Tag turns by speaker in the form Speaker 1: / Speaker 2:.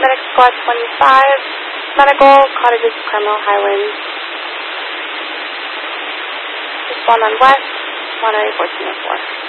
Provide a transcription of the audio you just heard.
Speaker 1: Medic Squad 25, Medical, Cottages, Criminal, Highlands. Respond on West, Monterey 1404.